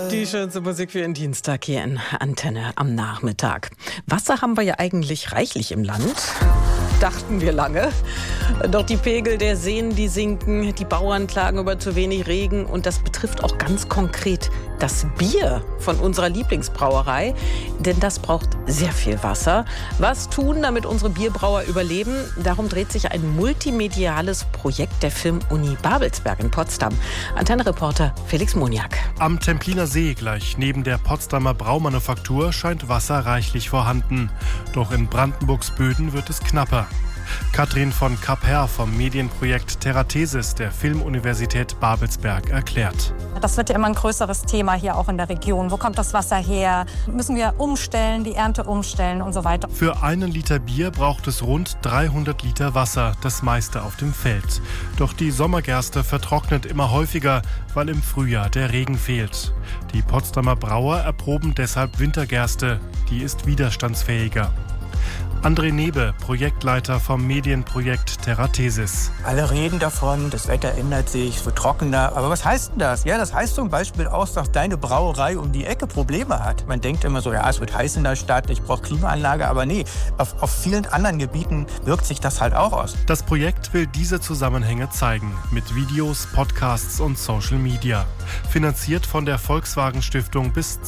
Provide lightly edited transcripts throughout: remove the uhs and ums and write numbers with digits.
Die schönste Musik für den Dienstag hier in Antenne am Nachmittag. Wasser haben wir ja eigentlich reichlich im Land, dachten wir lange. Doch die Pegel der Seen, die sinken, die Bauern klagen über zu wenig Regen und das betrifft auch ganz konkret das Bier von unserer Lieblingsbrauerei, denn das braucht sehr viel Wasser. Was tun, damit unsere Bierbrauer überleben? Darum dreht sich ein multimediales Projekt der Filmuni Babelsberg in Potsdam. Antenne-Reporter Felix Moniak. Am Templiner See, gleich neben der Potsdamer Braumanufaktur, scheint Wasser reichlich vorhanden. Doch in Brandenburgs Böden wird es knapper. Katrin von Kapp-Herr vom Medienprojekt Terrathesis der Filmuniversität Babelsberg erklärt. Das wird ja immer ein größeres Thema hier auch in der Region. Wo kommt das Wasser her? Müssen wir umstellen, die Ernte umstellen und so weiter? Für 1 Liter Bier braucht es rund 300 Liter Wasser, das meiste auf dem Feld. Doch die Sommergerste vertrocknet immer häufiger, weil im Frühjahr der Regen fehlt. Die Potsdamer Brauer erproben deshalb Wintergerste, die ist widerstandsfähiger. André Nebe, Projektleiter vom Medienprojekt Terrathesis. Alle reden davon, das Wetter ändert sich, es wird trockener. Aber was heißt denn das? Ja, das heißt zum Beispiel auch, dass deine Brauerei um die Ecke Probleme hat. Man denkt immer so, ja, es wird heiß in der Stadt, ich brauche Klimaanlage. Aber nee, auf vielen anderen Gebieten wirkt sich das halt auch aus. Das Projekt will diese Zusammenhänge zeigen. Mit Videos, Podcasts und Social Media. Finanziert von der Volkswagen Stiftung bis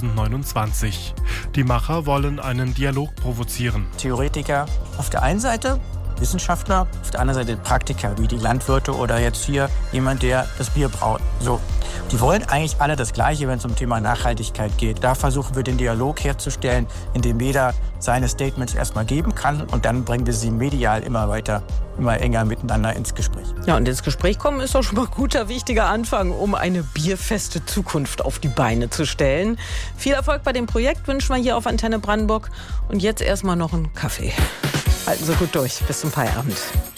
2029. Die Macher wollen einen Dialog provozieren. Theoretiker auf der einen Seite, Wissenschaftler, auf der anderen Seite Praktiker, wie die Landwirte oder jetzt hier jemand, der das Bier braut. So. Die wollen eigentlich alle das Gleiche, wenn es um Thema Nachhaltigkeit geht. Da versuchen wir den Dialog herzustellen, indem jeder seine Statements erstmal geben kann und dann bringen wir sie medial immer weiter, immer enger miteinander ins Gespräch. Ja, und ins Gespräch kommen ist doch schon mal ein guter, wichtiger Anfang, um eine bierfeste Zukunft auf die Beine zu stellen. Viel Erfolg bei dem Projekt wünschen wir hier auf Antenne Brandenburg. Und jetzt erstmal noch einen Kaffee. Halten Sie gut durch. Bis zum Feierabend.